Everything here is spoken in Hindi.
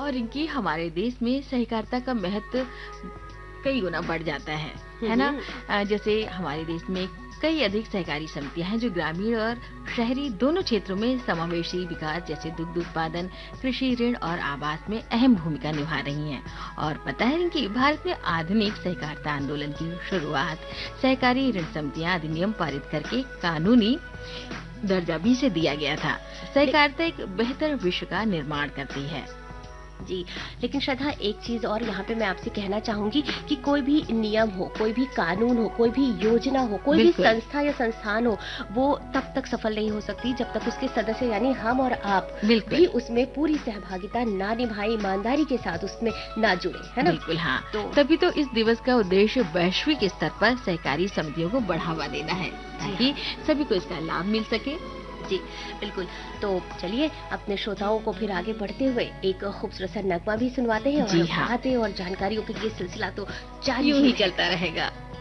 और इनकी हमारे देश में सहकारिता का महत्व कई गुना बढ़ जाता है ना। जैसे हमारे देश में कई अधिक सहकारी समितियां हैं जो ग्रामीण और शहरी दोनों क्षेत्रों में समावेशी विकास जैसे दुग्ध उत्पादन, कृषि ऋण और आवास में अहम भूमिका निभा रही हैं। और पता है कि भारत में आधुनिक सहकारिता आंदोलन की शुरुआत सहकारी ऋण समितियां अधिनियम पारित करके कानूनी दर्जा भी से दिया गया था। सहकारिता एक बेहतर विश्व का निर्माण करती है। जी, लेकिन श्रद्धा, एक चीज और यहाँ पे मैं आपसे कहना चाहूंगी कि कोई भी नियम हो, कोई भी कानून हो, कोई भी योजना हो, कोई भी संस्था या संस्थान हो, वो तब तक सफल नहीं हो सकती जब तक उसके सदस्य यानी हम और आप भी उसमें पूरी सहभागिता ना निभाए, ईमानदारी के साथ उसमें ना जुड़े, है ना। बिल्कुल हाँ। तभी तो इस दिवस का उद्देश्य वैश्विक स्तर पर सहकारी समितियों को बढ़ावा देना है ताकि सभी को इसका लाभ मिल सके। जी बिल्कुल। तो चलिए अपने श्रोताओं को फिर आगे बढ़ते हुए एक खूबसूरत सा नगमा भी सुनवाते हैं और बातें और जानकारियों का ये सिलसिला तो जारी ही चलता रहेगा।